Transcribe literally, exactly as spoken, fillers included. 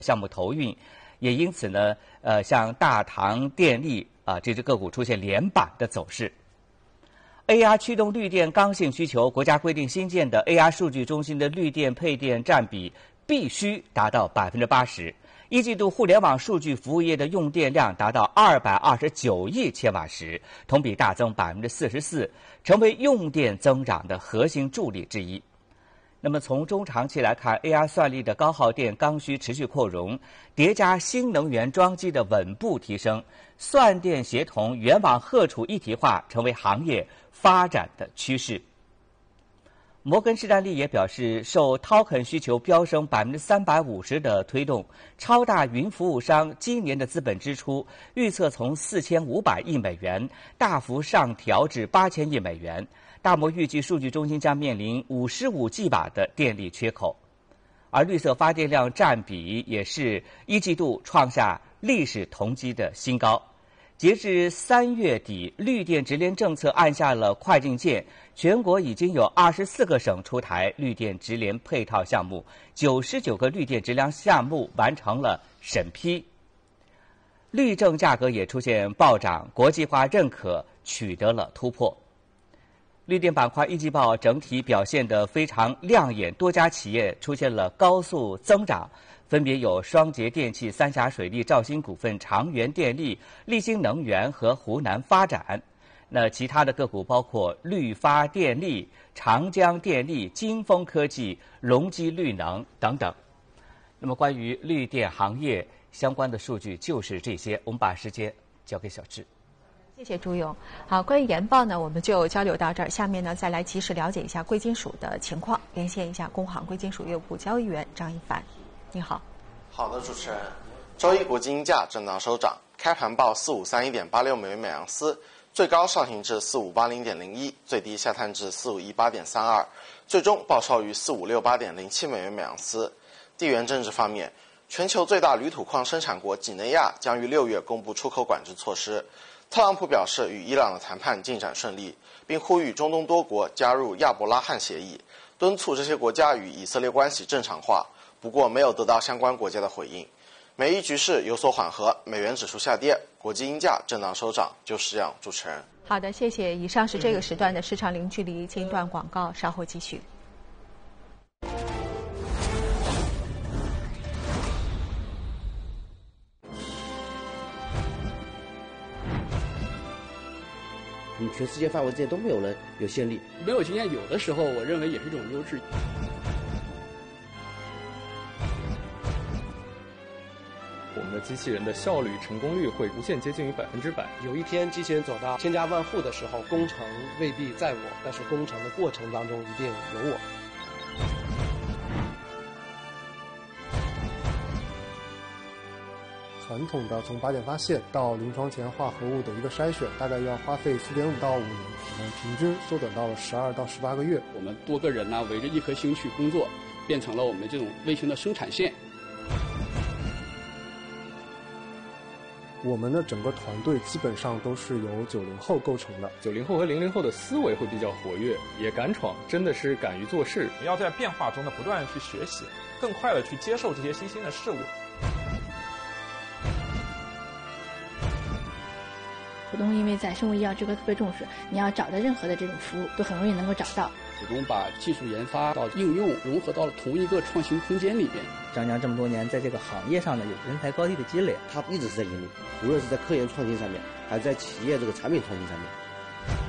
项目投运，也因此呢，呃，像大唐电力啊、呃、这只个股出现连板的走势。A R 驱动绿电刚性需求，国家规定新建的 A R 数据中心的绿电配电占比必须达到百分之八十。一季度互联网数据服务业的用电量达到二百二十九亿千瓦时，同比大增百分之四十四，成为用电增长的核心助力之一。那么从中长期来看 ，A R 算力的高耗电刚需持续扩容，叠加新能源装机的稳步提升，算电协同、源网荷储一体化成为行业发展的趋势。摩根士丹利也表示，受 token 需求飙升百分之三百五十的推动，超大云服务商今年的资本支出预测从四千五百亿美元大幅上调至八千亿美元。大摩预计数据中心将面临五十五 G 瓦的电力缺口，而绿色发电量占比也是一季度创下历史同期的新高。截至三月底，绿电直连政策按下了快进键，全国已经有二十四个省出台绿电直连配套项目，九十九个绿电直连项目完成了审批。绿证价格也出现暴涨，国际化认可取得了突破。绿电板块一季报整体表现得非常亮眼，多家企业出现了高速增长。分别有双节电气、三峡水利、兆鑫股份、长源电力、立新能源和湖南发展。那其他的个股包括绿发电力、长江电力、金风科技、隆基绿能等等。那么关于绿电行业相关的数据就是这些，我们把时间交给小智。 谢谢朱勇。好，关于研报呢，我们就交流到这儿。下面呢，再来及时了解一下贵金属的情况，连线一下工行贵金属业务部交易员张一凡。你好。 好的，主持人。周一国际金价震荡收涨，开盘报四五三一点八六美元每盎司，最高上行至四五八零点零一，最低下探至四五一八点三二，最终报收于四五六八点零七美元每盎司。地缘政治方面，全球最大铝土矿生产国几内亚将于六月公布出口管制措施。特朗普表示与伊朗的谈判进展顺利，并呼吁中东多国加入亚伯拉罕协议，敦促这些国家与以色列关系正常化。不过没有得到相关国家的回应。美伊局势有所缓和，美元指数下跌，国际金价震荡收涨。就是这样，主持人。 好的，谢谢。以上是这个时段的市场零距离，进一段广告，稍后继续。 你全世界范围之内都没有人有先例， 没有经验，有的时候我认为也是一种优势。 我们的机器人的效率、成功率会无限接近于百分之百。 有一天机器人走到千家万户的时候，工程未必在我，但是工程的过程当中一定有我。 传统的从靶点发现到临床前化合物的一个筛选，大概要花费四点五到五年，我们平均缩短到了十二到十八个月。 我们多个人呢、啊、围着一颗星去工作，变成了我们这种卫星的生产线。 我们的整个团队基本上都是由九零后构成的。 九零后和零零后的思维会比较活跃，也敢闯，真的是敢于做事。 要在变化中呢不断地去学习，更快地去接受这些新兴的事物。 普通因为在生物医药这个特别重视，你要找的任何的这种服务都很容易能够找到。 始终把技术研发到应用融合到了同一个创新空间里面。 张江这么多年在这个行业上呢有人才高地的积累， 他一直是在引领，无论是在科研创新上面，还是在企业这个产品创新上面，